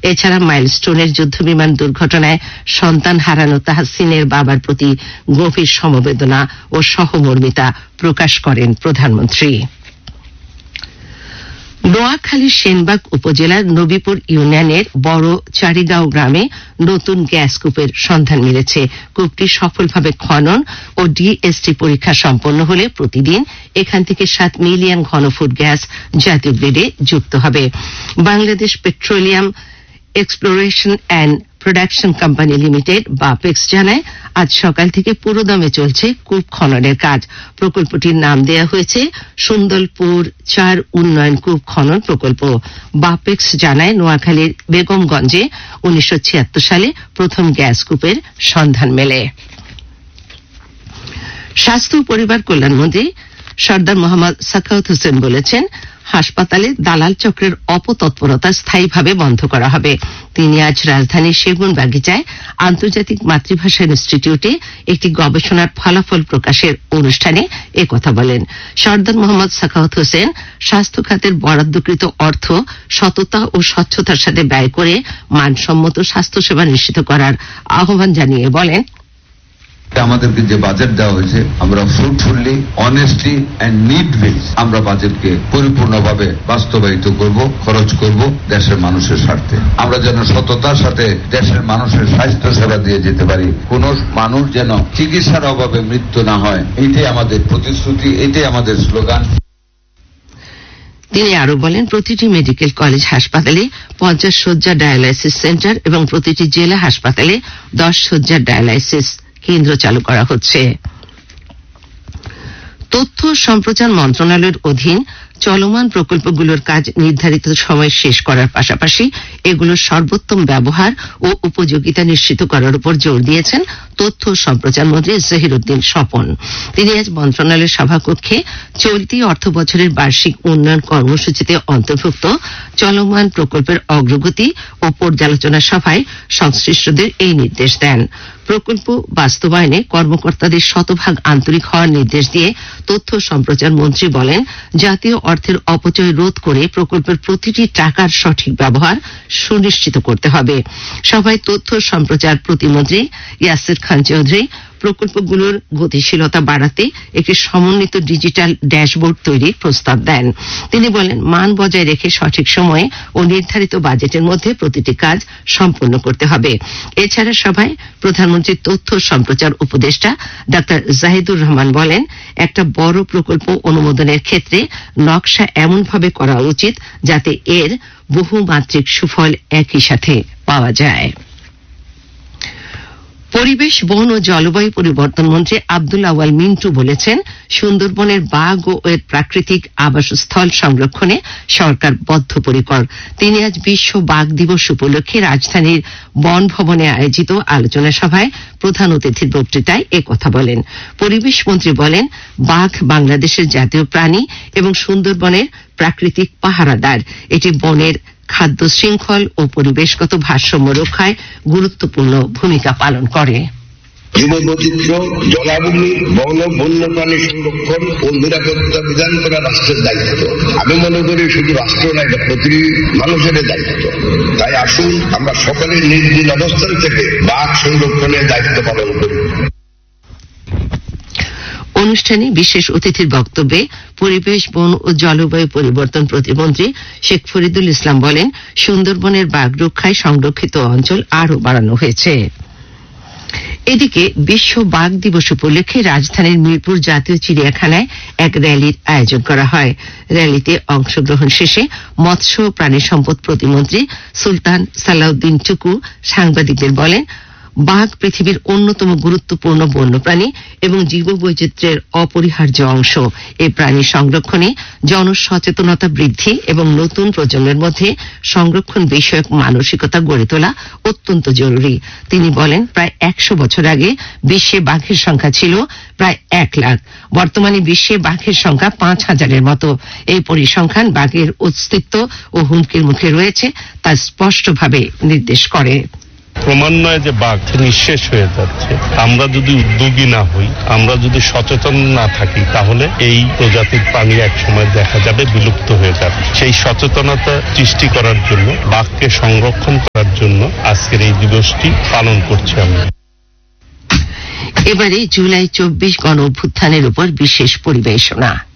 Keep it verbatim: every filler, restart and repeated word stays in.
এছাড়া মাইলস্টোনের যুদ্ধবিমান দুর্ঘটনায় সন্তান হারানো তাহসিনের বাবার প্রতি গভীর সমবেদনা ও সহমর্মিতা প্রকাশ করেন প্রধানমন্ত্রী। নোয়াখালীর সেনবাগ উপজেলার নবীপুর ইউনিয়নের বড় চারিগাঁও গ্রামে নতুন গ্যাস কূপের সন্ধান মিলেছে। কূপটি সফলভাবে খনন ও ডিএসটি পরীক্ষা সম্পন্ন হলে প্রতিদিন এখান থেকে সাত মিলিয়ন ঘনফুট গ্যাস জাতীয় গ্রিডে যুক্ত হবে। Bangladesh petroleum exploration and production company limited Bapex জানায়, আজ সকাল থেকে পুরোদমে চলছে কূপ খননের কাজ। প্রকল্পটির নাম দেয়া হয়েছে সুন্দরপুর চার উন্নয়ন কূপ খনন প্রকল্প। বাপেক্স জানায়, নোয়াখালীর বেগমগঞ্জে উনিশশো ছিয়াত্তর সালে প্রথম গ্যাস কূপের সন্ধান মেলে। স্বাস্থ্য ও পরিবার কল্যাণ মন্ত্রী সর্দার মোহাম্মদ সাখাওয়াত হোসেন বলেছেন, হাসপাতালে দালাল চক্রের অপতৎপরতা স্থায়ীভাবে বন্ধ করা হবে। তিনি আজ রাজধানীর সেগুন বাগিচায় আন্তর্জাতিক মাতৃভাষা ইনস্টিটিউটে একটি গবেষণার ফলাফল প্রকাশের অনুষ্ঠানে একথা বলেন। সর্দার মোহাম্মদ সাখাওয়াত হোসেন স্বাস্থ্য খাতের বরাদ্দকৃত অর্থ সততা ও স্বচ্ছতার সাথে ব্যয় করে মানসম্মত স্বাস্থ্যসেবা নিশ্চিত করার আহ্বান জানিয়ে বলেন, আমাদেরকে যে বাজেট দেওয়া হয়েছে আমরা fruitfully, honestly and need base আমরা বাজেটকে পরিপূর্ণভাবে বাস্তবায়িত করব, খরচ করব দেশের মানুষের স্বার্থে। আমরা যেন সততার সাথে দেশের মানুষের স্বাস্থ্য সেবা দিয়ে যেতে পারি। কোন মানুষ যেন চিকিৎসার অভাবে মৃত্যু না হয়, এটাই আমাদের প্রতিশ্রুতি, এটাই আমাদের স্লোগান। তিনি আরো বলেন, প্রতিটি মেডিকেল কলেজ হাসপাতালে পঞ্চাশ শয্যা ডায়ালাইসিস সেন্টার এবং প্রতিটি জেলা হাসপাতালে দশ শয্যা ডায়ালাইসিস কেন্দ্র চালু করা হচ্ছে। তথ্য সম্প্রচার মন্ত্রণালয়ের অধীন চলমান প্রকল্পগুলোর কাজ নির্ধারিত সময় শেষ করার পাশাপাশি এগুলোর সর্বোত্তম ব্যবহার ও উপযোগিতা নিশ্চিত করার উপর জোর দিয়েছেন তথ্য সম্প্রচার মন্ত্রী জহিরুদ্দিন স্বপন। তিনি আজ মন্ত্রণালয়ের সভাকক্ষে চলতি অর্থ বছরের বার্ষিক উন্নয়ন কর্মসূচিতে অন্তর্ভুক্ত চলমান প্রকল্পের অগ্রগতি ও পর্যালোচনা সভায় সংশ্লিষ্টদের এই নির্দেশ দেন। প্রকল্প বাস্তবায়নে কর্মকর্তাদের শতভাগ আন্তরিক হওয়ার নির্দেশ দিয়ে তথ্য সম্প্রচার মন্ত্রী বলেন, জাতীয় অর্থের অপচয় রোধ করে প্রকল্পের প্রতিটি টাকার সঠিক ব্যবহার সুনিশ্চিত করতে হবে। সভায় তথ্য সম্প্রচার প্রতিমন্ত্রী ইয়াসির খান চৌধুরী প্রকল্পগুলোর গতিশীলতা বাড়াতে একটি সমন্বিত ডিজিটাল ড্যাশবোর্ড তৈরির প্রস্তাব দেন। তিনি বলেন, মান বজায় রেখে সঠিক সময়ে ও নির্ধারিত বাজেটের মধ্যে প্রতিটি কাজ সম্পন্ন করতে হবে। এছাড়া সভায় প্রধানমন্ত্রীর তথ্য সম্প্রচার উপদেষ্টা ডাক্তার জাহিদুর রহমান বলেন, একটা বড় প্রকল্প অনুমোদনের ক্ষেত্রে নকশা এমনভাবে করা উচিত যাতে এর বহুমাত্রিক সুফল একই সাথে পাওয়া যায়। পরিবেশ, বন ও জলবায়ু পরিবর্তন মন্ত্রী আব্দুল আওয়াল মিন্টু বলেছেন, সুন্দরবনের বাঘ ও এর প্রাকৃতিক আবাসস্থল সংরক্ষণে সরকার বদ্ধপরিকর। তিনি আজ বিশ্ব বাঘ দিবস উপলক্ষে রাজধানীর বন ভবনে আয়োজিত আলোচনা সভায় প্রধান অতিথির বক্তৃতায় একথা বলেন। পরিবেশ মন্ত্রী বলেন, বাঘ বাংলাদেশের জাতীয় প্রাণী এবং সুন্দরবনের প্রাকৃতিক পাহারাদার। এটি বনের খাদ্য শৃঙ্খল ও পরিবেশগত ভারসাম্য রক্ষায় গুরুত্বপূর্ণ ভূমিকা পালন করে। জীববৈচিত্র্য, জলাভূমি, বন বন্যপ্রাণী সংরক্ষণ ও নিরাপত্তা বিধান করা রাষ্ট্রের দায়িত্ব। আমি মনে করি শুধু রাষ্ট্র নয়, এটা প্রতি মানুষের দায়িত্ব। তাই আসুন আমরা সকলে নিজ নিজ অবস্থান থেকে বাঘ সংরক্ষণের দায়িত্ব পালন করি। অনুষ্ঠানে বিশেষ অতিথির বক্তব্যে পরিবেশ, বন ও জলবায়ু পরিবর্তন প্রতিমন্ত্রী শেখ ফরিদুল ইসলাম বলেন, সুন্দরবনের বাঘ রক্ষায় সংরক্ষিত অঞ্চল আরও বাড়ানো হয়েছে। এদিকে বিশ্ব বাঘ দিবস উপলক্ষে রাজধানীর মিরপুর জাতীয় চিড়িয়াখানায় এক র্যালির আয়োজন করা হয়। র্যালিতে অংশগ্রহণ শেষে মৎস্য ও প্রাণী সম্পদ প্রতিমন্ত্রী সুলতান সালাউদ্দিন টুকু সাংবাদিকদের বলেন, বাঘ পৃথিবীর অন্যতম গুরুত্বপূর্ণ বন্যপ্রাণী এবং জীববৈচিত্র্যের অপরিহার্য অংশ। এই প্রাণী সংরক্ষণে জনসচেতনতা বৃদ্ধি এবং নতুন প্রজন্মের মধ্যে সংরক্ষণ বিষয়ক মানসিকতা গড়ে তোলা অত্যন্ত জরুরি। তিনি বলেন, প্রায় একশো বছর আগে বিশ্বে বাঘের সংখ্যা ছিল প্রায় এক লাখ। বর্তমানে বিশ্বে বাঘের সংখ্যা পাঁচ হাজারের মতো। এই পরিসংখ্যান বাঘের অস্তিত্ব ও হুমকির মুখে রয়েছে তা স্পষ্টভাবে নির্দেশ করে। ক্রমান্বয়ে যে বাঘ নিঃশেষ হয়ে যাচ্ছে, আমরা যদি উদ্যোগী না হই, আমরা যদি সচেতন না থাকি, তাহলে এই প্রজাতির প্রাণী এক সময় দেখা যাবে বিলুপ্ত হয়ে যাবে। সেই সচেতনতা সৃষ্টি করার জন্য, বাঘকে সংরক্ষণ করার জন্য আজকের এই দিবসটি পালন করছি আমরা। এবারে জুলাই চব্বিশ গণ অভ্যুত্থানের উপর বিশেষ পরিবেশনা।